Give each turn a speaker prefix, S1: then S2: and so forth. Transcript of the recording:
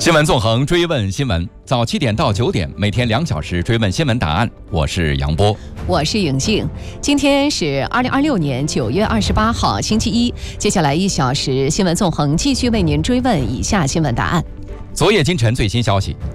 S1: 新闻纵横，追问新闻，早7点到9点，每天2小时追问新闻答案。我是杨波，
S2: 我是颖静。今天是2026年9月28号，星期一。接下来1小时，新闻纵横继续为您追问以下新闻答案。
S1: 昨夜今晨最新消息，